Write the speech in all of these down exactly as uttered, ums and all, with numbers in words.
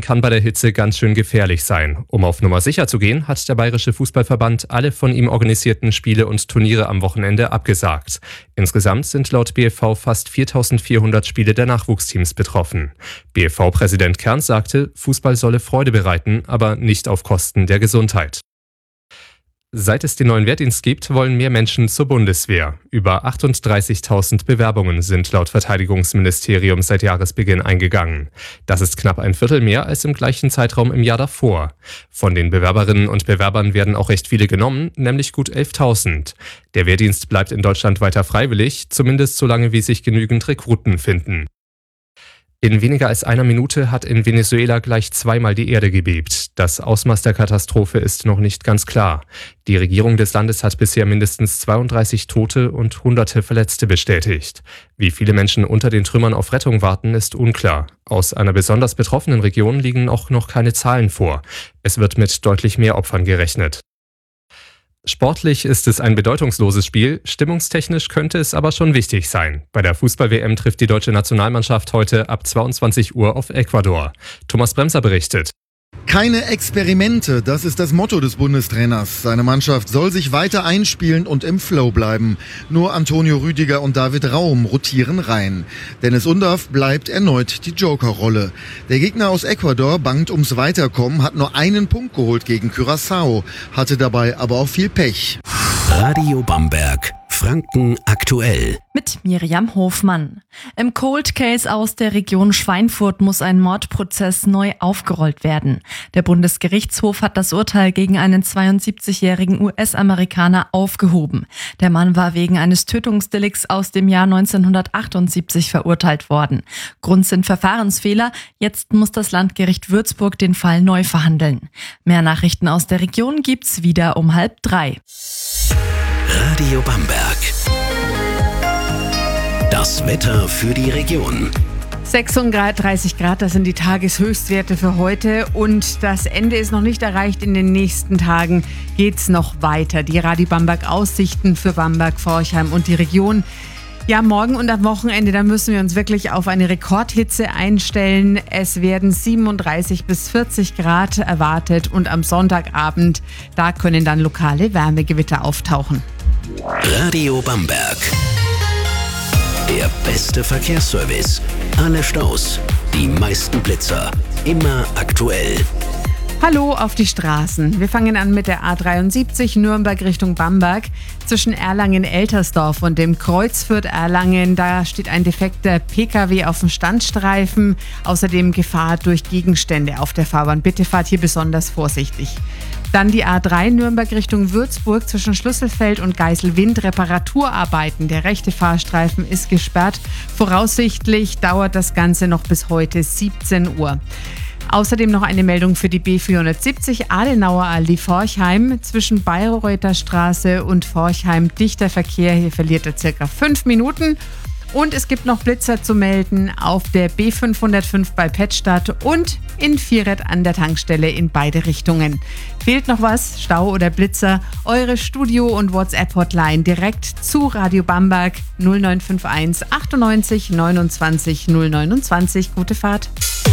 kann bei der Hitze ganz schön gefährlich sein. Um auf Nummer sicher zu gehen, hat der Bayerische Fußballverband alle von ihm organisierten Spiele und Turniere am Wochenende abgesagt. Insgesamt sind laut B F V fast viertausendvierhundert Spiele der Nachwuchsteams betroffen. B F V-Präsident Kern sagte, Fußball solle Freude bereiten, aber nicht auf Kosten der Gesundheit. Seit es den neuen Wehrdienst gibt, wollen mehr Menschen zur Bundeswehr. Über achtunddreißigtausend Bewerbungen sind laut Verteidigungsministerium seit Jahresbeginn eingegangen. Das ist knapp ein Viertel mehr als im gleichen Zeitraum im Jahr davor. Von den Bewerberinnen und Bewerbern werden auch recht viele genommen, nämlich gut elftausend. Der Wehrdienst bleibt in Deutschland weiter freiwillig, zumindest solange wie sich genügend Rekruten finden. In weniger als einer Minute hat in Venezuela gleich zweimal die Erde gebebt. Das Ausmaß der Katastrophe ist noch nicht ganz klar. Die Regierung des Landes hat bisher mindestens zweiunddreißig Tote und hunderte Verletzte bestätigt. Wie viele Menschen unter den Trümmern auf Rettung warten, ist unklar. Aus einer besonders betroffenen Region liegen auch noch keine Zahlen vor. Es wird mit deutlich mehr Opfern gerechnet. Sportlich ist es ein bedeutungsloses Spiel, stimmungstechnisch könnte es aber schon wichtig sein. Bei der Fußball-W M trifft die deutsche Nationalmannschaft heute ab zweiundzwanzig Uhr auf Ecuador. Thomas Bremser berichtet. Keine Experimente, das ist das Motto des Bundestrainers. Seine Mannschaft soll sich weiter einspielen und im Flow bleiben. Nur Antonio Rüdiger und David Raum rotieren rein. Dennis Undaff bleibt erneut die Joker-Rolle. Der Gegner aus Ecuador bangt ums Weiterkommen, hat nur einen Punkt geholt gegen Curaçao, hatte dabei aber auch viel Pech. Radio Bamberg. Franken aktuell. Mit Miriam Hofmann. Im Cold Case aus der Region Schweinfurt muss ein Mordprozess neu aufgerollt werden. Der Bundesgerichtshof hat das Urteil gegen einen zweiundsiebzigjährigen U S-Amerikaner aufgehoben. Der Mann war wegen eines Tötungsdelikts aus dem Jahr neunzehnhundertachtundsiebzig verurteilt worden. Grund sind Verfahrensfehler. Jetzt muss das Landgericht Würzburg den Fall neu verhandeln. Mehr Nachrichten aus der Region gibt's wieder um halb drei. Radio Bamberg. Das Wetter für die Region. sechsunddreißig Grad, das sind die Tageshöchstwerte für heute und das Ende ist noch nicht erreicht. In den nächsten Tagen geht's noch weiter. Die Radio Bamberg Aussichten für Bamberg, Forchheim und die Region. Ja, morgen und am Wochenende, da müssen wir uns wirklich auf eine Rekordhitze einstellen. Es werden siebenunddreißig bis vierzig Grad erwartet und am Sonntagabend, da können dann lokale Wärmegewitter auftauchen. Radio Bamberg. Der beste Verkehrsservice. Alle Staus, die meisten Blitzer, immer aktuell. Hallo auf die Straßen. Wir fangen an mit der A dreiundsiebzig Nürnberg Richtung Bamberg. Zwischen Erlangen-Eltersdorf und dem Kreuzfürth Erlangen, da steht ein defekter P K W auf dem Standstreifen. Außerdem Gefahr durch Gegenstände auf der Fahrbahn. Bitte fahrt hier besonders vorsichtig. Dann die A drei Nürnberg Richtung Würzburg zwischen Schlüsselfeld und Geiselwind. Reparaturarbeiten. Der rechte Fahrstreifen ist gesperrt. Voraussichtlich dauert das Ganze noch bis heute siebzehn Uhr. Außerdem noch eine Meldung für die B vierhundertsiebzig Adenauer Allee Forchheim. Zwischen Bayreuther Straße und Forchheim dichter Verkehr. Hier verliert er circa fünf Minuten. Und es gibt noch Blitzer zu melden auf der B fünfhundertfünf bei Pettstadt und in Vieret an der Tankstelle in beide Richtungen. Fehlt noch was? Stau oder Blitzer? Eure Studio- und WhatsApp-Hotline direkt zu Radio Bamberg null neun fünf eins achtundneunzig neunundzwanzig null neunundzwanzig. Gute Fahrt.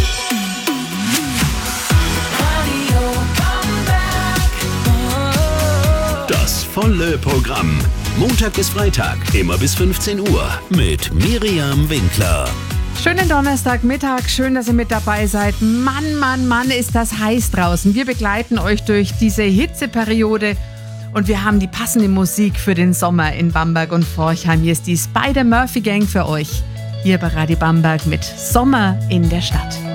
Das volle Programm. Montag bis Freitag, immer bis fünfzehn Uhr. Mit Miriam Winkler. Schönen Donnerstagmittag, schön, dass ihr mit dabei seid. Mann, Mann, Mann, ist das heiß draußen. Wir begleiten euch durch diese Hitzeperiode und wir haben die passende Musik für den Sommer in Bamberg und Forchheim. Hier ist die Spider-Murphy Gang für euch. Hier bei Radio Bamberg mit Sommer in der Stadt.